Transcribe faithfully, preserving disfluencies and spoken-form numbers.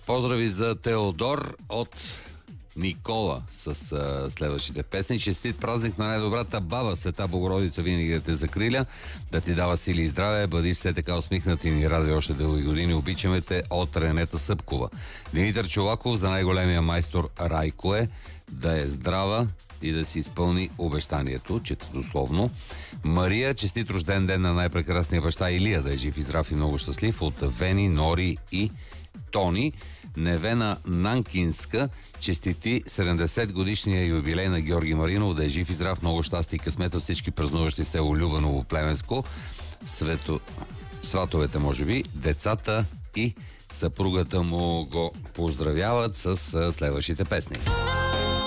Поздрави за Теодор от Никола с а, следващите песни. Честит празник на най-добрата баба, Света Богородица винаги да те закриля, да ти дава сили и здраве, бъди все така усмихнат и ни радви още дълги години. Обичаме те от Ренета Събкова. Димитър Чолаков за най-големия майстор Райко е да е здрава и да си изпълни обещанието, чета дословно. Мария, честит рожден ден на най-прекрасния баща Илия, да е жив и здрав и много щастлив, от Вени, Нори и Тони. Невена Нанкинска честити седемдесет годишния юбилей на Георги Маринов, да е жив и здрав, много щастие и късмета всички празнуващи в село Любаново, Плевенско, Свето... сватовете може би, децата и съпругата му го поздравяват с следващите песни.